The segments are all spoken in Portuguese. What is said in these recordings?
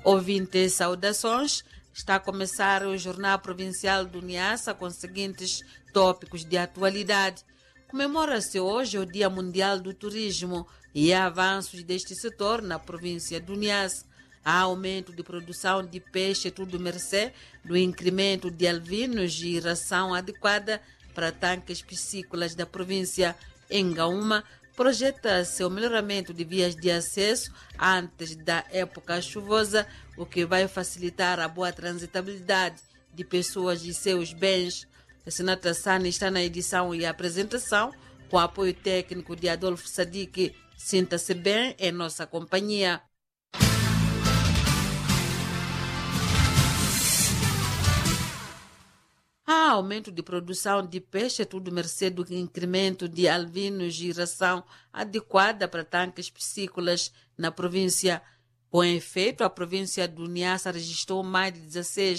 Ouvintes, saudações. Está a começar o Jornal Provincial do Niassa com os seguintes tópicos de atualidade. Comemora-se hoje o Dia Mundial do Turismo e há avanços deste setor na província do Niassa. Há aumento de produção de peixe, tudo mercê do incremento de alvinos e ração adequada para tanques piscícolas da província. Em Gaúma, projeta-se o melhoramento de vias de acesso antes da época chuvosa, o que vai facilitar a boa transitabilidade de pessoas e seus bens. A Senata Sani está na edição e apresentação, com apoio técnico de Adolfo Sadiq. Sinta-se bem em nossa companhia. Há aumento de produção de peixe, tudo mercê do incremento de alvinos e ração adequada para tanques piscícolas na província. Com efeito, a província do Niassa registrou mais de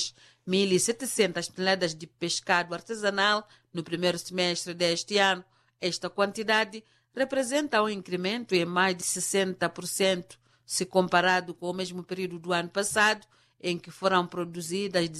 16.700 toneladas de pescado artesanal no primeiro semestre deste ano. Esta quantidade representa um incremento em mais de 60%, se comparado com o mesmo período do ano passado, em que foram produzidas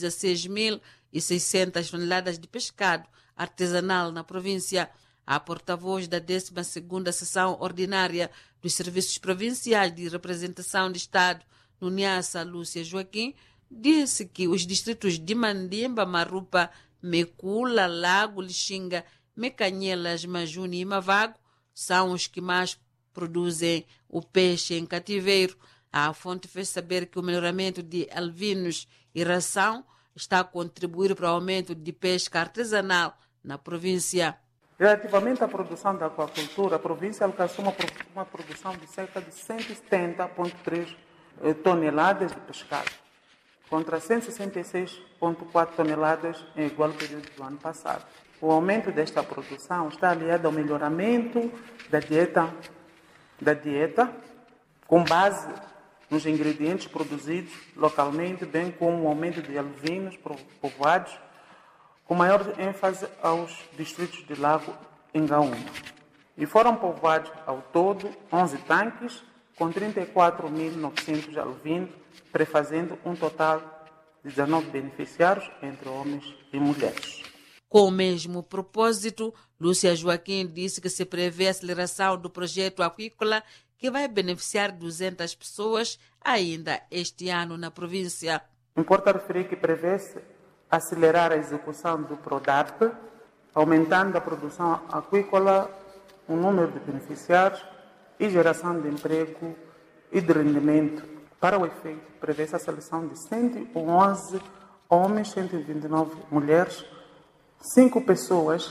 16.600 toneladas de pescado artesanal na província. A porta-voz da 12ª Sessão Ordinária dos Serviços Provinciais de Representação de Estado no Niassa, Lúcia Joaquim, disse que os distritos de Mandimba, Marupa, Mecula, Lago, Lixinga, Mecanhelas, Majuni e Mavago são os que mais produzem o peixe em cativeiro. A fonte fez saber que o melhoramento de alvinos e ração está a contribuir para o aumento de pesca artesanal na província. Relativamente à produção da aquacultura, a província alcançou uma produção de cerca de 170,3 toneladas de pescado, contra 166,4 toneladas em igual período do ano passado. O aumento desta produção está aliado ao melhoramento da dieta com base nos ingredientes produzidos localmente, bem como o aumento de alvinos povoados, com maior ênfase aos distritos de Lago em Gaúma. E foram povoados ao todo 11 tanques, com 34.900 alvinos, prefazendo um total de 19 beneficiários entre homens e mulheres. Com o mesmo propósito, Lúcia Joaquim disse que se prevê a aceleração do projeto aquícola que vai beneficiar 200 pessoas ainda este ano na província. Importa referir que prevê-se acelerar a execução do PRODAP, aumentando a produção aquícola, o número de beneficiários e geração de emprego e de rendimento. Para o efeito, prevê-se a seleção de 111 homens, 129 mulheres, 5 pessoas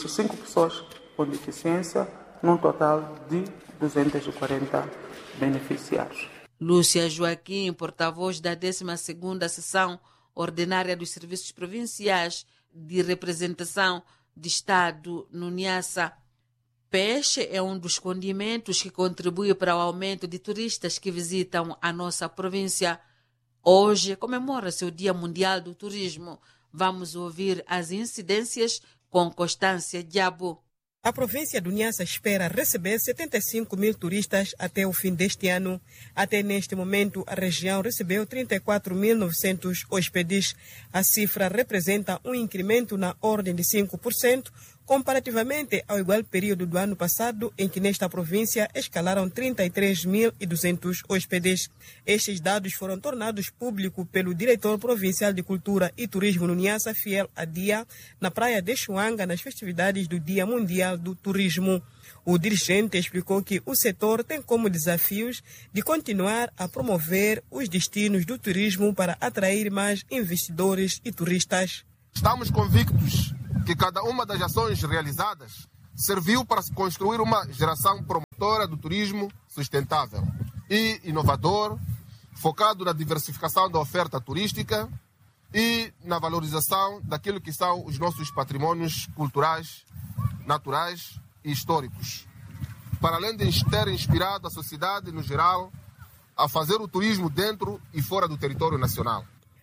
com deficiência, num total de 240 beneficiários. Lúcia Joaquim, porta-voz da 12ª Sessão Ordinária dos Serviços Provinciais de Representação de Estado no Niassa. Peixe é um dos condimentos que contribui para o aumento de turistas que visitam a nossa província. Hoje comemora-se o Dia Mundial do Turismo. Vamos ouvir as incidências com Constância Diabo. A província do Niassa espera receber 75 mil turistas até o fim deste ano. Até neste momento, a região recebeu 34.900 hóspedes. A cifra representa um incremento na ordem de 5%, comparativamente ao igual período do ano passado, em que nesta província escalaram 33.200 hóspedes. Estes dados foram tornados públicos pelo diretor provincial de Cultura e Turismo no Niassa, Fiel Adia, na praia de Chuanga, nas festividades do Dia Mundial do Turismo. O dirigente explicou que o setor tem como desafios de continuar a promover os destinos do turismo para atrair mais investidores e turistas. Estamos convictos que cada uma das ações realizadas serviu para se construir uma geração promotora do turismo sustentável e inovador, focado na diversificação da oferta turística e na valorização daquilo que são os nossos patrimônios culturais, naturais e históricos, para além de ter inspirado a sociedade no geral a fazer o turismo dentro e fora do território nacional.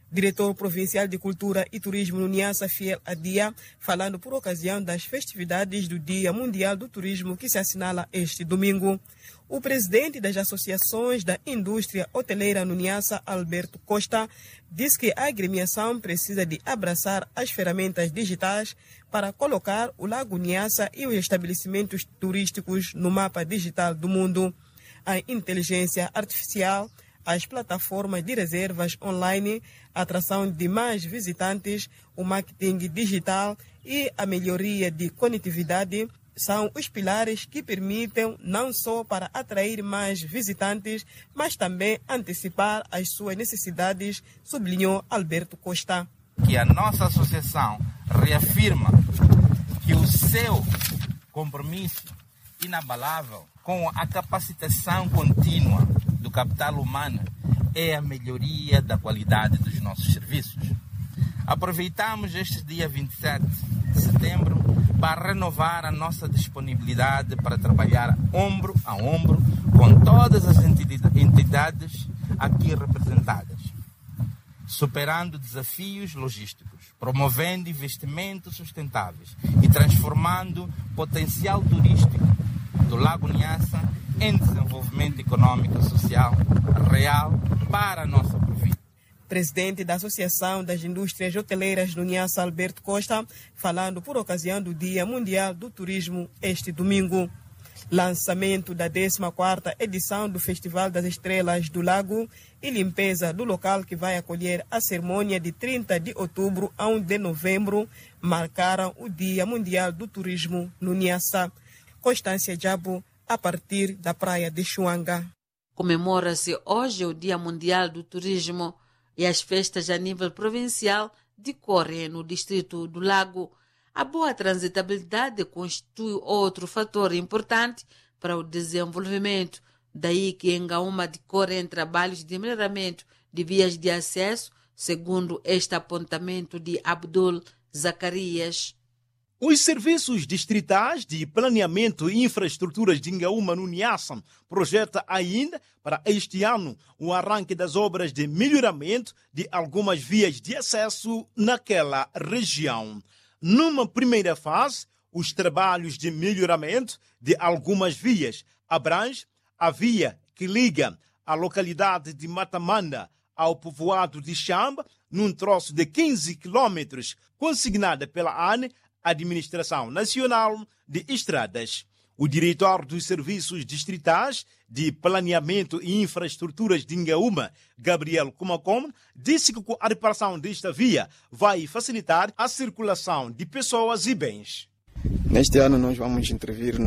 Diretor Provincial de Cultura e Turismo no Niassa, Fiel Adia, falando por ocasião das festividades do Dia Mundial do Turismo que se assinala este domingo. O presidente das associações da indústria hoteleira no Niassa, Alberto Costa, diz que a agremiação precisa de abraçar as ferramentas digitais para colocar o Lago Niassa e os estabelecimentos turísticos no mapa digital do mundo. A inteligência artificial, as plataformas de reservas online, a atração de mais visitantes, o marketing digital e a melhoria de conectividade são os pilares que permitem não só para atrair mais visitantes, mas também antecipar as suas necessidades, sublinhou Alberto Costa. Que a nossa associação reafirma que o seu compromisso inabalável com a capacitação contínua do capital humano é a melhoria da qualidade dos nossos serviços. Aproveitamos este dia 27 de setembro para renovar a nossa disponibilidade para trabalhar ombro a ombro com todas as entidades aqui representadas, superando desafios logísticos, promovendo investimentos sustentáveis e transformando potencial turístico do Lago Niassa em desenvolvimento econômico e social real para a nossa província. Presidente da Associação das Indústrias Hoteleiras do Niassa, Alberto Costa, falando por ocasião do Dia Mundial do Turismo este domingo. Lançamento da 14ª edição do Festival das Estrelas do Lago e limpeza do local que vai acolher a cerimônia de 30 de outubro a 1 de novembro marcaram o Dia Mundial do Turismo no Niassa. Constância Jabo, a partir da praia de Chuanga. Comemora-se hoje o Dia Mundial do Turismo e as festas a nível provincial decorrem no distrito do Lago. A boa transitabilidade constitui outro fator importante para o desenvolvimento. Daí que em Ngaúma decorrem trabalhos de melhoramento de vias de acesso, segundo este apontamento de Abdul Zacarias. Os serviços distritais de planeamento e infraestruturas de Ngaúma no Niassa projeta ainda para este ano o arranque das obras de melhoramento de algumas vias de acesso naquela região. Numa primeira fase, os trabalhos de melhoramento de algumas vias abrangem a via que liga a localidade de Matamanda ao povoado de Chamba, num troço de 15 quilômetros, consignada pela ANE, Administração Nacional de Estradas. O diretor dos Serviços Distritais de Planeamento e Infraestruturas de Ngaúma, Gabriel Kumacom, disse que a reparação desta via vai facilitar a circulação de pessoas e bens. Neste ano nós vamos intervir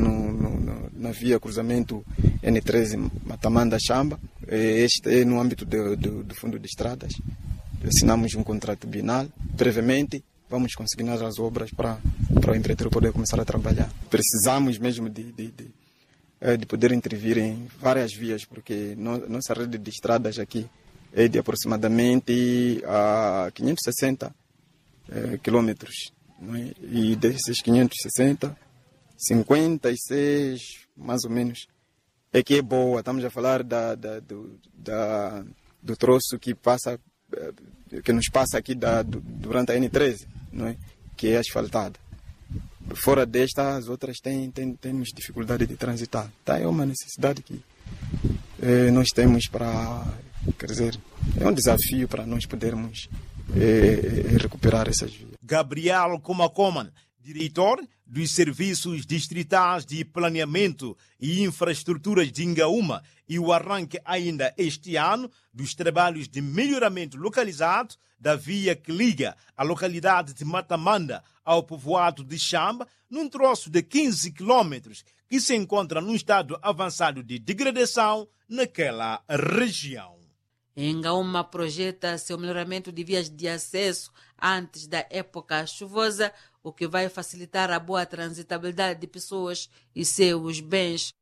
na via cruzamento N13 Matamanda-Chamba. Este é no âmbito do Fundo de Estradas. Assinamos um contrato bienal. Brevemente vamos consignar as obras para o empreiteiro poder começar a trabalhar. Precisamos mesmo de poder intervir em várias vias, porque nossa rede de estradas aqui é de aproximadamente 560 quilômetros. Não é? E desses 560, 56 mais ou menos é que é boa. Estamos a falar do troço que nos passa aqui durante a N13, não é? Que é asfaltada. Fora desta, as outras temos dificuldade de transitar. Tá? É uma necessidade que nós temos quer dizer, é um desafio para nós podermos recuperar essas vias. Gabriel Kumakoman, diretor dos Serviços Distritais de Planeamento e Infraestruturas de Ngaúma, e o arranque ainda este ano dos trabalhos de melhoramento localizado da via que liga a localidade de Matamanda ao povoado de Chamba, num troço de 15 quilômetros que se encontra num estado avançado de degradação naquela região. Em Ngaúma projeta-se o melhoramento de vias de acesso antes da época chuvosa, o que vai facilitar a boa transitabilidade de pessoas e seus bens.